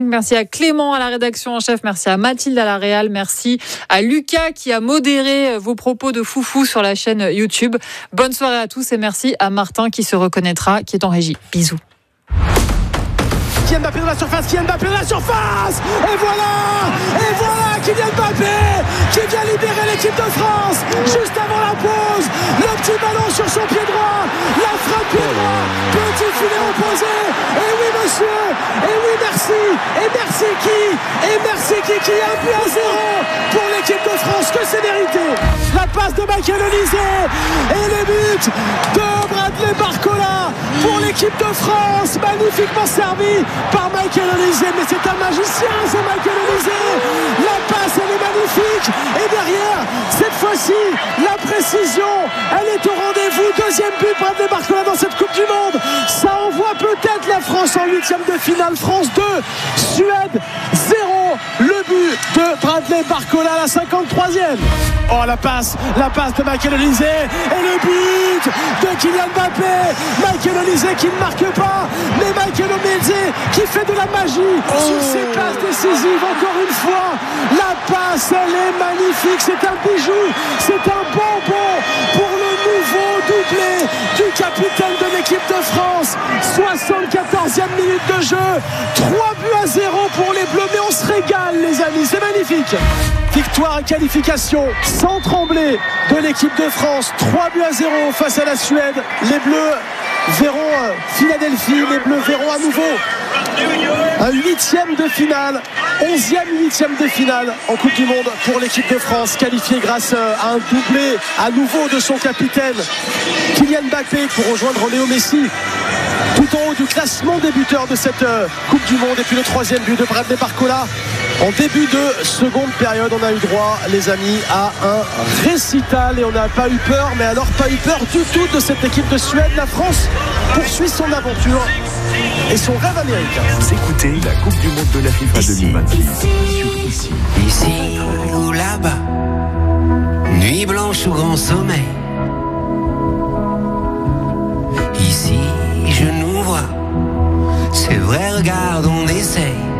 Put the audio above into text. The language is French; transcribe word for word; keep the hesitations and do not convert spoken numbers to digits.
Merci à Clément à la rédaction en chef, merci à Mathilde à la réal, merci à Lucas qui a modéré vos propos de foufou sur la chaîne YouTube. Bonne soirée à tous et merci à Martin qui se reconnaîtra, qui est en régie. Bisous. Kylian Mbappé dans la surface, Kylian Mbappé dans la surface et voilà, et voilà Kylian Mbappé qui vient libérer l'équipe de France juste avant la pause, le petit ballon sur son pied droit, la frappe pied droit, petit filet opposé, et oui monsieur, et oui merci, et merci qui, et merci qui, qui est un but à zéro pour l'équipe de France, que c'est mérité. La passe de Michael Olise et le but de Bradley Barcola pour l'équipe de France, magnifiquement servi par Michael Olise, mais c'est un magicien ce Michael Olise. La passe elle est magnifique et derrière cette fois-ci la précision elle est au rendez-vous. Deuxième but Bradley Barcola dans cette Coupe du Monde, ça envoie peut-être la France en huitième de finale. France deux, Suède zéro, le but de Bradley Barcola à la cinquante-troisième. Oh la passe, la passe de Michael Olise et le but de Kylian Mbappé. Michael Olise qui ne marque pas, mais Michael Olise qui fait de la magie oh. sur ses passes décisives. Encore une fois, la passe elle est magnifique, c'est un bijou, c'est un bonbon pour le nouveau doublé du capitaine de l'équipe de France. soixante-quatorzième minute de jeu, trois buts à zéro pour les Bleus, mais on se régale les amis, c'est magnifique. Victoire et qualification sans trembler de l'équipe de France, trois buts à zéro face à la Suède. Les Bleus verront Philadelphie, les Bleus verront à nouveau un huitième de finale, onzième huitième de finale en Coupe du Monde pour l'équipe de France, qualifiée grâce à un doublé à nouveau de son capitaine Kylian Mbappé pour rejoindre Léo Messi tout en haut du classement des buteurs de cette Coupe du Monde. Et puis le troisième but de Bradley Barcola en début de seconde période. On a eu droit les amis à un récital et on n'a pas eu peur, mais alors pas eu peur du tout de cette équipe de Suède. La France poursuit son aventure et son rêve américain. Vous écoutez la Coupe du Monde de la FIFA ici, deux mille vingt-six sur ici. Ici ou là-bas, nuit blanche ou grand sommeil. Ici je nous vois, c'est vrai, regarde, on essaye.